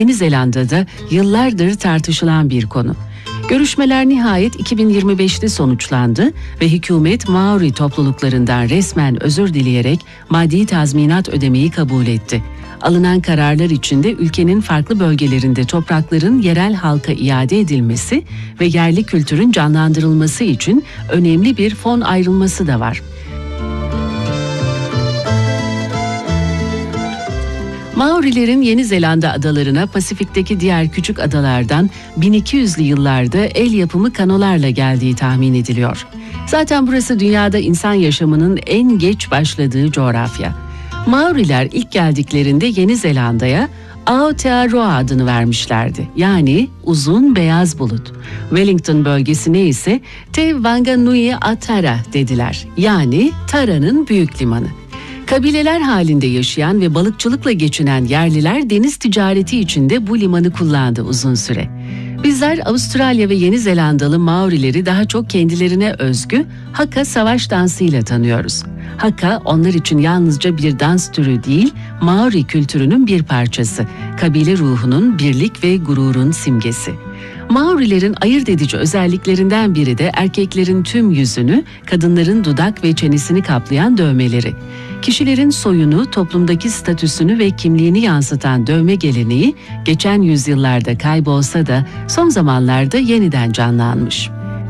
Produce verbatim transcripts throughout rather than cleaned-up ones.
Yeni Zelanda'da yıllardır tartışılan bir konu. Görüşmeler nihayet iki bin yirmi beşte sonuçlandı ve hükümet Maori topluluklarından resmen özür dileyerek maddi tazminat ödemeyi kabul etti. Alınan kararlar içinde ülkenin farklı bölgelerinde toprakların yerel halka iade edilmesi ve yerli kültürün canlandırılması için önemli bir fon ayrılması da var. Maorilerin Yeni Zelanda adalarına Pasifik'teki diğer küçük adalardan bin iki yüzlü yıllarda el yapımı kanolarla geldiği tahmin ediliyor. Zaten burası dünyada insan yaşamının en geç başladığı coğrafya. Maoriler ilk geldiklerinde Yeni Zelanda'ya Aotearoa adını vermişlerdi. Yani uzun beyaz bulut. Wellington bölgesine ise Te Whanganui a Tara dediler. Yani Tara'nın büyük limanı. Kabileler halinde yaşayan ve balıkçılıkla geçinen yerliler deniz ticareti için de bu limanı kullandı uzun süre. Bizler Avustralya ve Yeni Zelandalı Maorileri daha çok kendilerine özgü Haka savaş dansıyla tanıyoruz. Haka onlar için yalnızca bir dans türü değil, Maori kültürünün bir parçası, kabile ruhunun birlik ve gururun simgesi. Maorilerin ayırt edici özelliklerinden biri de erkeklerin tüm yüzünü, kadınların dudak ve çenesini kaplayan dövmeleri. Kişilerin soyunu, toplumdaki statüsünü ve kimliğini yansıtan dövme geleneği geçen yüzyıllarda kaybolsa da son zamanlarda yeniden canlanmış.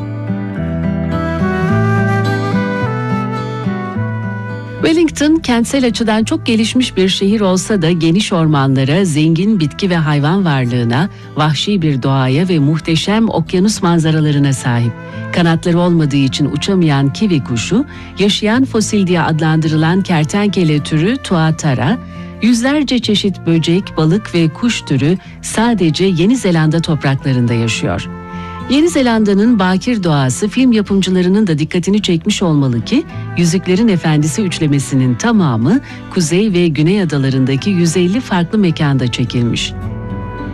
Wellington, kentsel açıdan çok gelişmiş bir şehir olsa da geniş ormanlara, zengin bitki ve hayvan varlığına, vahşi bir doğaya ve muhteşem okyanus manzaralarına sahip. Kanatları olmadığı için uçamayan kivi kuşu, yaşayan fosil diye adlandırılan kertenkele türü tuatara, yüzlerce çeşit böcek, balık ve kuş türü sadece Yeni Zelanda topraklarında yaşıyor. Yeni Zelanda'nın bakir doğası film yapımcılarının da dikkatini çekmiş olmalı ki, Yüzüklerin Efendisi üçlemesinin tamamı Kuzey ve Güney adalarındaki yüz elli farklı mekanda çekilmiş.